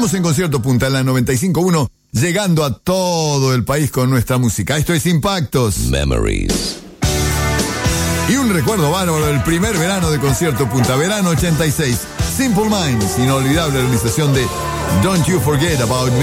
Estamos en Concierto Punta en la 95.1, llegando a todo el país con nuestra música. Esto es Impactos. Memories. Y un recuerdo bárbaro del primer verano de Concierto Punta, verano 86. Simple Minds, inolvidable realización de Don't You Forget About Me.